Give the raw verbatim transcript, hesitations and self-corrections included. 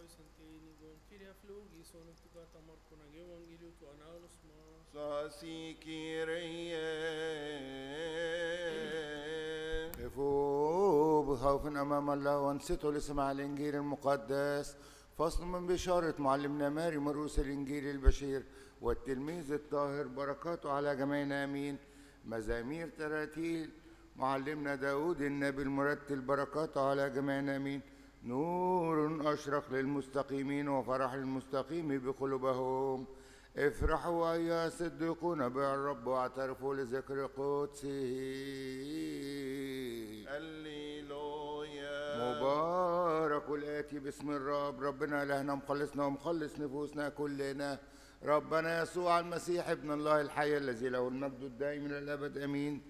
قفوا بخوف أمام الله وانصتوا لسماع الإنجيل المقدس. فصل من بشارة معلمنا ماري مروس الإنجيل البشير والتلميذ الطاهر، بركاته على جميعنا آمين. مزامير تراتيل معلمنا داود النبي المرتل، بركاته على جميعنا آمين. نور أشرق للمستقيمين وفرح للمستقيم بقلوبهم. افرحوا أيها الصديقون بالرب واعترفوا لذكر قدسه. هللويا. مبارك الآتي باسم الرب، ربنا إلهنا مخلصنا ومخلص نفوسنا كلنا، ربنا يسوع المسيح ابن الله الحي الذي له المجد الدائم إلى الأبد آمين.